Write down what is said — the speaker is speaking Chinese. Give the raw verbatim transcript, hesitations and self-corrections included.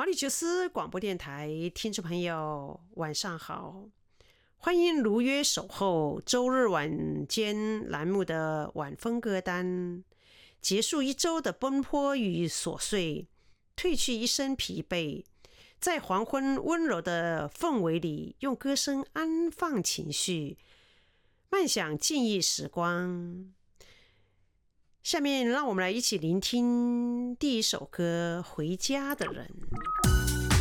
毛里求斯广播电台听众朋友晚上好，欢迎如约守候周日晚间栏目的晚风歌单，结束一周的奔波与琐碎，褪去一身疲惫，在黄昏温柔的氛围里，用歌声安放情绪，慢享静谧时光。下面让我们来一起聆听第一首歌《回家的人》。